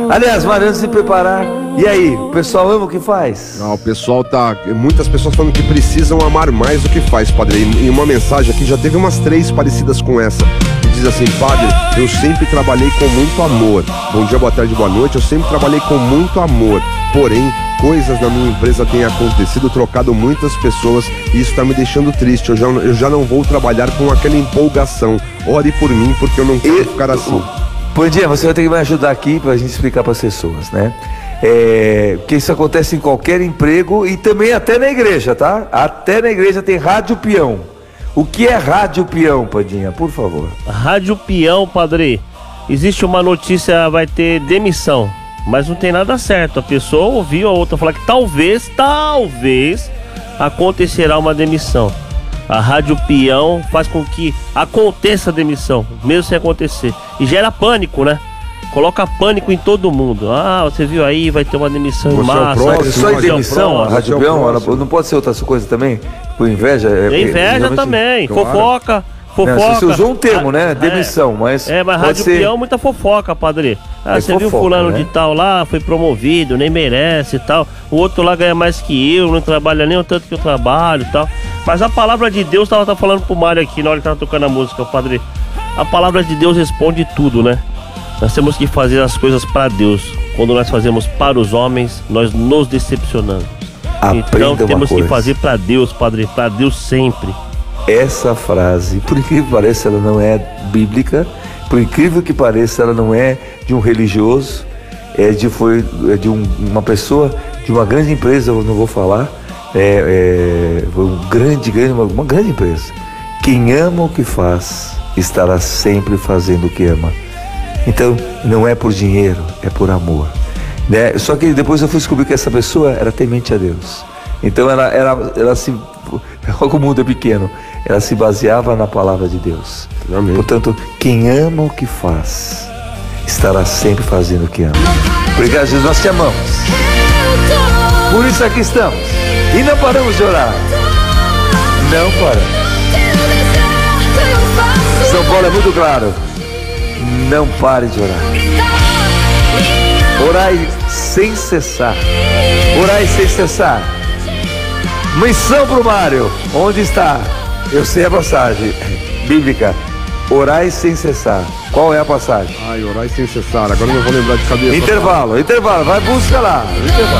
Aliás, Mário, antes de se preparar, e aí, o pessoal ama o que faz? O pessoal muitas pessoas falando que precisam amar mais do que faz, padre. E uma mensagem aqui, já teve umas 3 parecidas com essa, que diz assim: padre, eu sempre trabalhei com muito amor. Bom dia, boa tarde, boa noite. Eu sempre trabalhei com muito amor. Porém, coisas na minha empresa têm acontecido, trocado muitas pessoas, e isso tá me deixando triste. Eu já não vou trabalhar com aquela empolgação. Ore por mim, porque eu não quero ficar assim. Pandinha, você vai ter que me ajudar aqui pra gente explicar para as pessoas, né? Porque isso acontece em qualquer emprego e também até na igreja, tá? Até na igreja tem rádio peão. O que é rádio peão, Pandinha? Por favor. Rádio peão, padre. Existe uma notícia, vai ter demissão, mas não tem nada certo. A pessoa ouviu a outra falar que talvez acontecerá uma demissão. A rádio peão faz com que aconteça a demissão, mesmo sem acontecer. E gera pânico, né? Coloca pânico em todo mundo. Ah, você viu aí, vai ter uma demissão em massa. Mas só em demissão, a rádio peão, não pode ser outra coisa também? Por inveja? Inveja também, claro. Fofoca. Não, você usou um termo, né? Demissão, mas rádio peão, muita fofoca, padre. Você viu fulano, né, de tal lá, foi promovido, nem merece e tal. O outro lá ganha mais que eu, não trabalha nem o tanto que eu trabalho e tal. Mas a palavra de Deus, tava falando pro Mário aqui na hora que tava tocando a música, padre. A palavra de Deus responde tudo, né? Nós temos que fazer as coisas para Deus. Quando nós fazemos para os homens, nós nos decepcionamos. Então temos que fazer para Deus, padre, para Deus sempre. Essa frase, por incrível que pareça, ela não é bíblica. Por incrível que pareça, ela não é de um religioso. Foi de uma pessoa de uma grande empresa, eu não vou falar. Foi uma grande empresa. Quem ama o que faz, estará sempre fazendo o que ama. Então, não é por dinheiro, é por amor, né? Só que depois eu fui descobrir que essa pessoa era temente a Deus. Então ela se... O mundo é pequeno. Ela se baseava na palavra de Deus. Amém. Portanto, quem ama o que faz, estará sempre fazendo o que ama. Obrigado, Jesus, nós te amamos. Por isso aqui estamos. E não paramos de orar. Não paramos. São Paulo é muito claro. Não pare de orar. Orai sem cessar. Orai sem cessar. Missão pro Mário. Onde está? Eu sei a passagem bíblica. Orai sem cessar. Qual é a passagem? Orai sem cessar. Agora eu não vou lembrar de cabeça. Intervalo. Vai, busca lá. Intervalo.